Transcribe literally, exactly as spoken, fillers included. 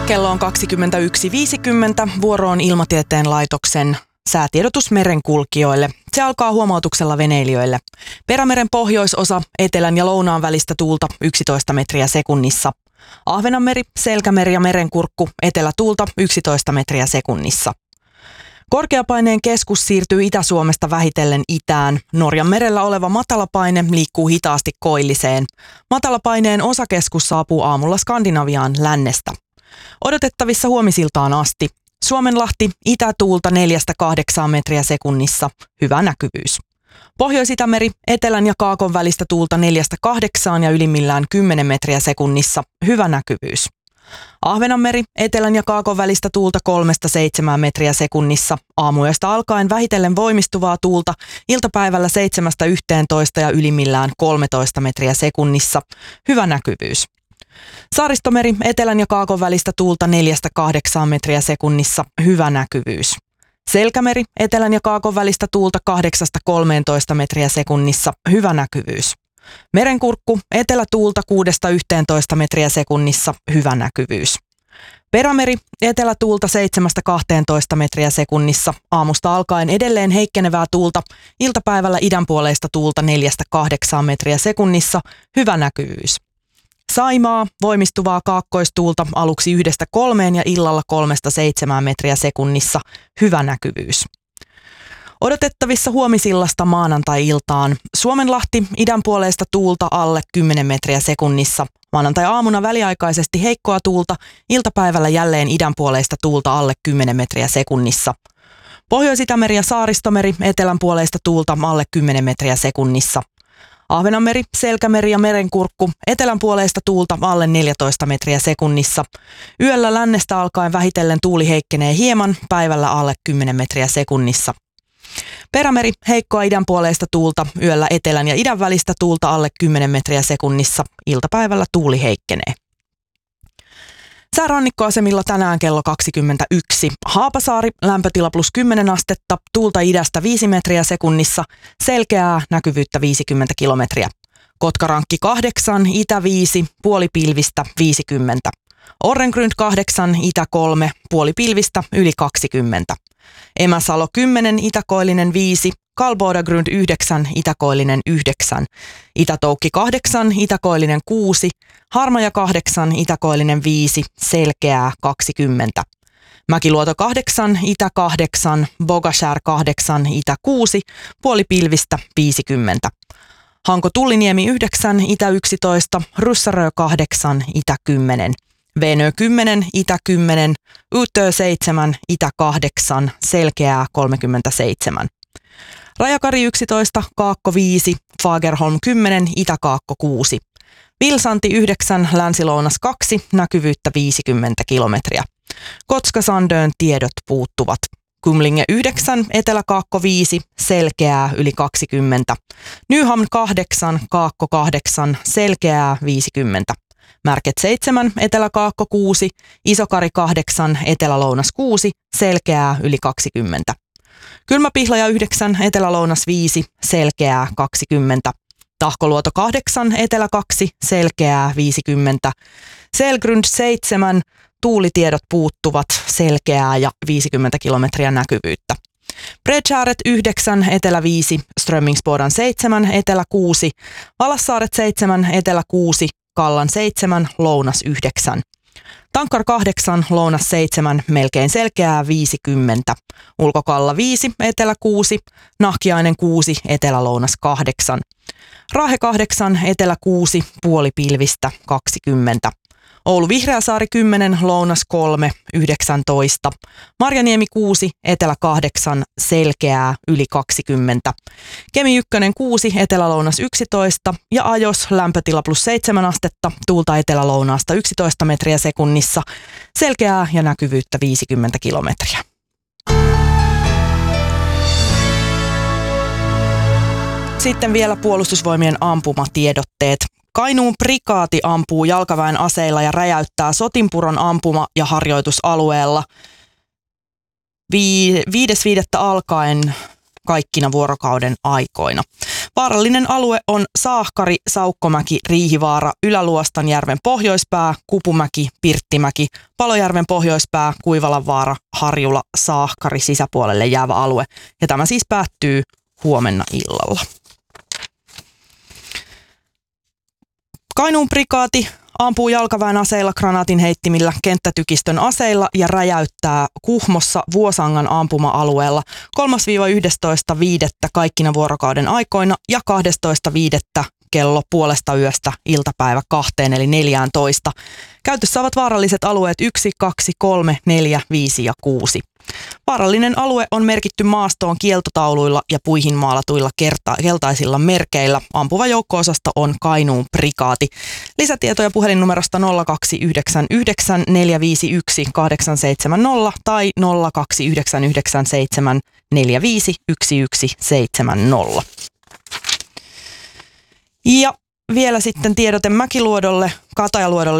Kello on kaksikymmentäyksi viisikymmentä. Vuoro on Ilmatieteen laitoksen säätiedotus merenkulkijoille. Se alkaa huomautuksella veneilijöille. Perämeren pohjoisosa, etelän ja lounaan välistä tuulta yksitoista metriä sekunnissa. Ahvenanmeri, Selkämeri ja Merenkurkku, etelätuulta yksitoista metriä sekunnissa. Korkeapaineen keskus siirtyy Itä-Suomesta vähitellen itään. Norjan merellä oleva matalapaine liikkuu hitaasti koilliseen. Matalapaineen osakeskus saapuu aamulla Skandinaviaan lännestä. Odotettavissa huomisiltaan asti. Suomenlahti, itätuulta neljästä kahdeksaan metriä sekunnissa, hyvä näkyvyys. Pohjois-Itämeri, etelän ja kaakon välistä tuulta neljästä kahdeksaan ja ylimmillään kymmenen metriä sekunnissa, hyvä näkyvyys. Ahvenanmeri, etelän ja kaakon välistä tuulta kolmesta seitsemään metriä sekunnissa, aamuyöstä alkaen vähitellen voimistuvaa tuulta, iltapäivällä seitsemästä yhteentoista ja ylimmillään kolmetoista metriä sekunnissa, hyvä näkyvyys. Saaristomeri, etelän ja kaakon välistä tuulta neljästä kahdeksaan metriä sekunnissa, hyvä näkyvyys. Selkämeri, etelän ja kaakon välistä tuulta kahdeksasta kolmeentoista metriä sekunnissa, hyvä näkyvyys. Merenkurkku, etelätuulta kuudesta yhteentoista metriä sekunnissa, hyvä näkyvyys. Perämeri, etelätuulta seitsemästä kahteentoista metriä sekunnissa, aamusta alkaen edelleen heikkenevää tuulta, iltapäivällä idänpuoleista tuulta neljästä kahdeksaan metriä sekunnissa, hyvä näkyvyys. Saimaa, voimistuvaa kaakkoistuulta aluksi yhdestä kolmeen ja illalla kolmesta seitsemään metriä sekunnissa, hyvä näkyvyys. Odotettavissa huomisillasta maanantai-iltaan. Suomenlahti, idänpuoleista tuulta alle kymmenen metriä sekunnissa. Maanantai-aamuna väliaikaisesti heikkoa tuulta, iltapäivällä jälleen idänpuoleista tuulta alle kymmenen metriä sekunnissa. Pohjois-Itämeri ja Saaristomeri, etelänpuoleista tuulta alle kymmenen metriä sekunnissa. Ahvenanmeri, Selkämeri ja Merenkurkku, etelänpuoleista tuulta alle neljätoista metriä sekunnissa. Yöllä lännestä alkaen vähitellen tuuli heikkenee hieman, päivällä alle kymmenen metriä sekunnissa. Perämeri, heikkoa idänpuoleista tuulta, yöllä etelän ja idän välistä tuulta alle kymmenen metriä sekunnissa, iltapäivällä tuuli heikkenee. Säärannikkoasemilla tänään kello kaksikymmentäyksi. Haapasaari, lämpötila plus kymmenen astetta, tuulta idästä viisi metriä sekunnissa, selkeää, näkyvyyttä viisikymmentä kilometriä. Kotkarankki kahdeksan, itä viisi, puolipilvistä viisikymmentä. Orrengrund kahdeksan, itä kolme, puolipilvistä yli kaksikymmentä. Emäsalo kymmenen, itäkoillinen viisi, Kalbodagrund yhdeksän, itäkoillinen yhdeksän. Itätoukki kahdeksan, itäkoillinen kuusi, Harmaja kahdeksan, itäkoillinen viisi, selkeää kaksikymmentä. Mäkiluoto kahdeksan, itä kahdeksan, Bogashär kahdeksan, itä kuusi, puolipilvistä viisikymmentä. Hanko Tulliniemi yhdeksän, itä yksitoista, Russarö kahdeksan, itä kymmenen. Venö kymmenen, itä kymmenen, Utö seitsemän, itä kahdeksan, selkeää kolmekymmentäseitsemän. Rajakari yksitoista, Kaakko viisi, Fagerholm kymmenen, Itä-Kaakko kuusi. Vilsanti yhdeksän, Länsi-Lounas kaksi, näkyvyyttä viisikymmentä kilometriä. Kotka-Sandön tiedot puuttuvat. Kumlinge yhdeksän, Etelä-Kaakko viisi, selkeää yli kaksikymmentä. Nyhamn kahdeksan, Kaakko kahdeksan, selkeää viisikymmentä. Märket seitsemän, Etelä-Kaakko kuusi, Isokari kahdeksan, Etelä-Lounas kuusi, selkeää yli kaksikymmentä. Kylmäpihlaja yhdeksän, Etelä-Lounas viisi, selkeää kaksikymmentä. Tahkoluoto kahdeksan, Etelä kaksi, selkeää viisikymmentä. Selgrund seitsemän, tuulitiedot puuttuvat, selkeää ja viisikymmentä kilometriä näkyvyyttä. Bredskäret yhdeksän, Etelä viisi, Strömmingsbodan seitsemän, Etelä kuusi, Valassaaret seitsemän, Etelä kuusi, Kallan seitsemän, Lounas yhdeksän. Tankkar kahdeksan, Lounas seitsemän, melkein selkeää viisikymmentä. Ulkokalla viisi, Etelä kuusi, Nahkiainen kuusi, Etelä-Lounas kahdeksan. Raahe kahdeksan, Etelä kuusi, puolipilvistä kaksikymmentä. Oulu Vihreäsaari kymmenen, Lounas kolme, yhdeksäntoista. Marjaniemi kuusi, Etelä kahdeksan, selkeää yli kaksikymmentä. Kemi ykkönen kuusi, Etelä-Lounas yksitoista ja Ajos lämpötila plus seitsemän astetta, tuulta Etelä-Lounaasta yksitoista metriä sekunnissa, selkeää ja näkyvyyttä viisikymmentä kilometriä. Sitten vielä Puolustusvoimien ampumatiedotteet. Kainuun prikaati ampuu jalkaväen aseilla ja räjäyttää Sotinpuron ampuma- ja harjoitusalueella viides viidettä alkaen kaikkina vuorokauden aikoina. Vaarallinen alue on Saahkari, Saukkomäki, Riihivaara, Ylä-Luostanjärven pohjoispää, Kupumäki, Pirttimäki, Palojärven pohjoispää, Kuivalanvaara, Harjula, Saahkari sisäpuolelle jäävä alue. Ja tämä siis päättyy huomenna illalla. Kainuun prikaati ampuu jalkaväen aseilla, granaatin heittimillä, kenttätykistön aseilla ja räjäyttää Kuhmossa Vuosangan ampuma-alueella kolmas yhdestoista viidettä kaikkina vuorokauden aikoina ja kahdestoista viidettä kello puolesta yöstä iltapäivä kahteen eli neljääntoista. Käytössä ovat vaaralliset alueet yksi, kaksi, kolme, neljä, viisi ja kuusi. Vaarallinen alue on merkitty maastoon kieltotauluilla ja puihin maalatuilla kerta- keltaisilla merkeillä. Ampuva joukko-osasto on Kainuun prikaati. Lisätietoja puhelinnumerosta nolla kaksi yhdeksän yhdeksän neljä viisi yksi kahdeksan seitsemän nolla tai nolla kaksi yhdeksän yhdeksän seitsemän neljä viisi yksi yksi seitsemän nolla. Ja vielä sitten tiedote Mäkiluodolle, Katajaluodolle